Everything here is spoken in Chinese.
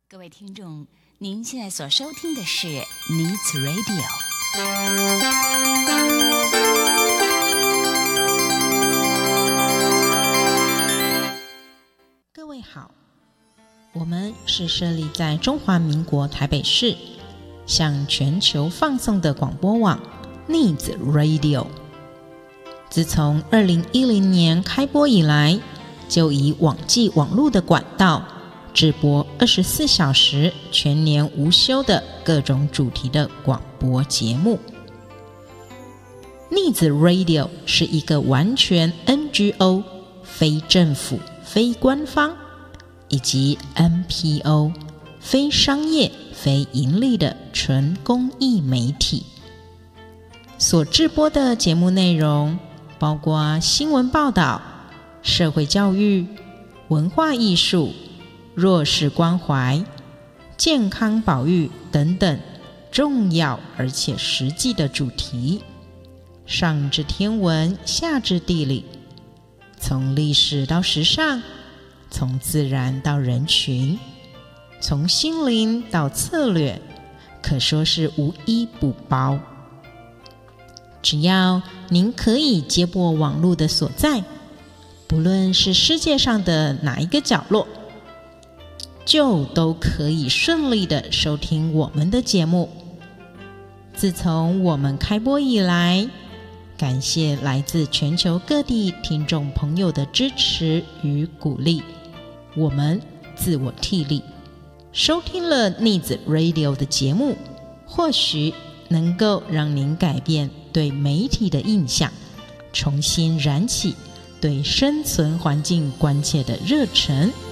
各位听众，您现在所收听的是 Needs Radio。 各位好，我们是设立在中华民国台北市，向全球放送的广播网 Needs Radio。自从2010年开播以来，就以网际网络的管道直播24小时全年无休的各种主题的广播节目。Needs Radio 是一个完全 NGO 非政府非官方以及 NPO 非商业非盈利的纯公益媒体，所制播的节目内容包括新闻报道、社会教育、文化艺术、弱势关怀、健康保育等等重要而且实际的主题，上至天文，下至地理，从历史到时尚，从自然到人群，从心灵到策略，可说是无一不包。只要您可以接驳网络的所在，不论是世界上的哪一个角落，就都可以顺利的收听我们的节目。自从我们开播以来，感谢来自全球各地听众朋友的支持与鼓励，我们自我替力，收听了 Needs Radio 的节目，或许能够让您改变对媒体的印象，重新燃起对生存环境关切的热忱